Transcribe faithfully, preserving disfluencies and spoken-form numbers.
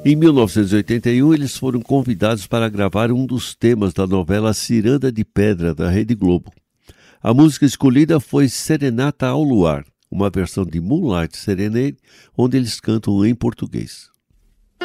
Em mil novecentos e oitenta e um, eles foram convidados para gravar um dos temas da novela Ciranda de Pedra, da Rede Globo. A música escolhida foi Serenata ao Luar, uma versão de Moonlight Serenade, onde eles cantam em português.